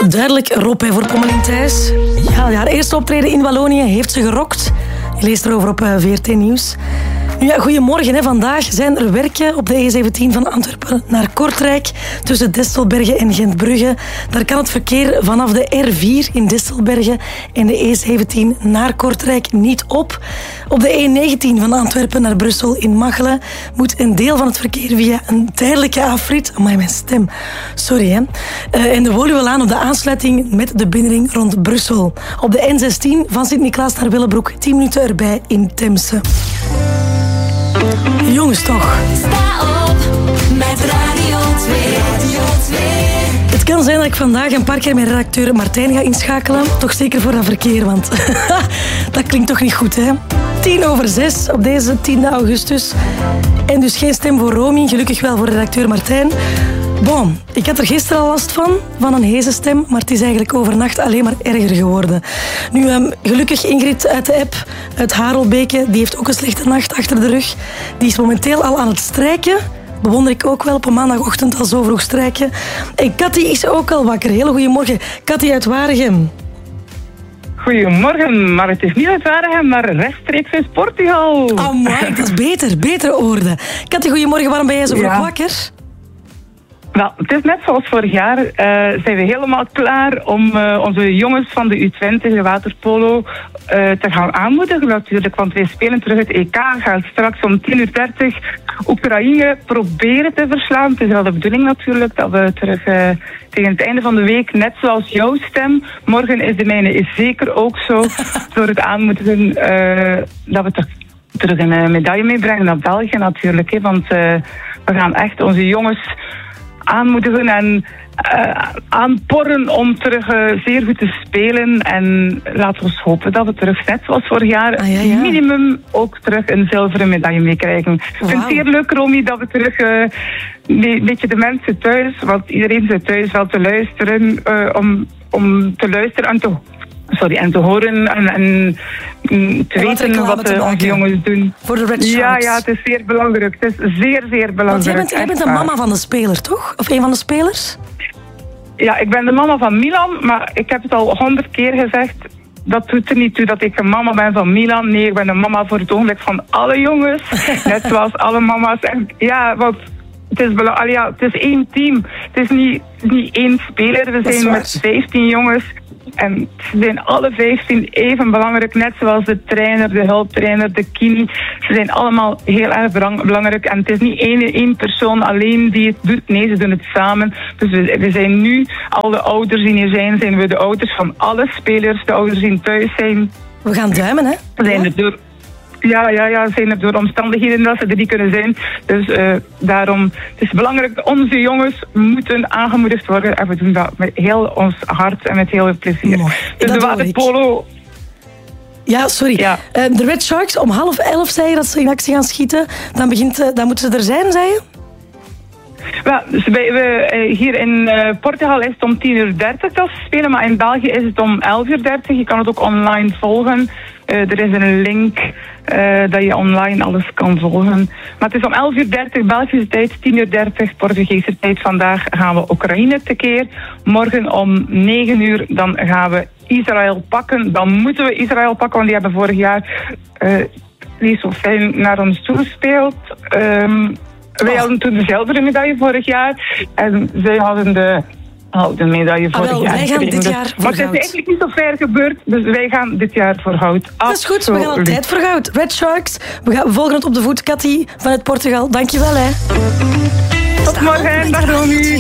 Duidelijk Rob hè, voor Pommelien Thijs. Ja, haar eerste optreden in Wallonië heeft ze gerokt. Je leest erover op VRT Nieuws. Ja, goedemorgen. Hè. Vandaag zijn er werken op de E17 van Antwerpen naar Kortrijk tussen Distelbergen en Gentbrugge. Daar kan het verkeer vanaf de R4 in Distelbergen en de E17 naar Kortrijk niet op. Op de E19 van Antwerpen naar Brussel in Machelen moet een deel van het verkeer via een tijdelijke afrit. Amai, mijn stem. Sorry, hè. En de Woluwelaan op de aansluiting met de binnenring rond Brussel. Op de N16 van Sint-Niklaas naar Willebroek 10 minuten erbij in Temse. Jongens toch. Sta op met Radio 2. Het kan zijn dat ik vandaag een paar keer met redacteur Martijn ga inschakelen. Toch zeker voor dat verkeer, want dat klinkt toch niet goed, hè? 5:10 op deze 10 augustus. En dus geen stem voor Romy, gelukkig wel voor redacteur Martijn. Bon, ik had er gisteren al last van een heze stem, maar het is eigenlijk overnacht alleen maar erger geworden. Nu, gelukkig Ingrid uit de app, uit Harelbeke, die heeft ook een slechte nacht achter de rug. Die is momenteel al aan het strijken. Bewonder ik ook wel op een maandagochtend al zo vroeg strijken. En Cathy is ook al wakker. Hele goeiemorgen. Cathy uit Waregem. Goedemorgen, maar het is niet uit Waregem, maar rechtstreeks uit Portugal. Amai, dat is beter. Betere oorden. Cathy, goedemorgen. Waarom ben jij zo vroeg wakker? Wel, het is net zoals vorig jaar. Zijn we helemaal klaar om onze jongens van de U20, de waterpolo, te gaan aanmoedigen natuurlijk. Want wij spelen terug het EK. Gaat straks om 10:30 Oekraïne proberen te verslaan. Het is wel de bedoeling natuurlijk dat we terug tegen het einde van de week, net zoals jouw stem, morgen is de mijne is zeker ook zo, door het aanmoedigen dat we terug een medaille meebrengen naar België natuurlijk. Hè, want we gaan echt onze jongens aanmoedigen en aanporren om terug zeer goed te spelen. En laten we eens hopen dat we terug, net zoals vorig jaar, minimum ook terug een zilveren medaille meekrijgen. Ik vind het zeer leuk, Romy, dat we terug een beetje de mensen thuis, want iedereen zit thuis wel te luisteren, om te luisteren en te horen en te weten wat onze jongens doen. Voor de Red Sharks. Ja, het is zeer belangrijk. Het is zeer, zeer belangrijk. Want jij bent de mama van de speler, toch? Of een van de spelers? Ja, ik ben de mama van Milan, maar ik heb het al 100 keer gezegd. Dat doet er niet toe dat ik een mama ben van Milan. Nee, ik ben een mama voor het ogenblik van alle jongens. Net zoals alle mama's. En ja, want het is één team. Het is niet één speler. We zijn met 15 jongens. En ze zijn alle 15 even belangrijk, net zoals de trainer, de hulptrainer, de kini. Ze zijn allemaal heel erg belangrijk. En het is niet één persoon alleen die het doet. Nee, ze doen het samen. Dus we zijn nu, alle ouders die hier zijn we de ouders van alle spelers. De ouders die thuis zijn. We gaan duimen, hè? We zijn er door. Ja, zijn er door omstandigheden dat ze er niet kunnen zijn. Dus daarom, het is belangrijk, onze jongens moeten aangemoedigd worden. En we doen dat met heel ons hart en met heel veel plezier. Dus de waterpolo. Ja, sorry. Ja. De Red Sharks, om 10:30 zei je dat ze in actie gaan schieten. Dan moeten ze er zijn, zei je? Ja, dus hier in Portugal is het om 10:30 dat ze spelen, maar in België is het om 11:30. Je kan het ook online volgen. Er is een link dat je online alles kan volgen. Maar het is om 11:30 Belgische tijd, 10:30 Portugese tijd. Vandaag gaan we Oekraïne tekeer. Morgen om 9:00 dan gaan we Israël pakken. Dan moeten we Israël pakken, want die hebben vorig jaar niet zo fijn naar ons toegespeeld. Wij hadden toen de zilveren medaille vorig jaar. En zij hadden de medaille vorig jaar. Wij gaan dit jaar voor maar het is goud. eigenlijk niet zo ver gebeurd. Dus wij gaan dit jaar voor goud. Dat is goed, we gaan altijd voor goud. Red Sharks, we volgen het op de voet. Cathy vanuit Portugal, dankjewel hè. Tot morgen, dag Romy.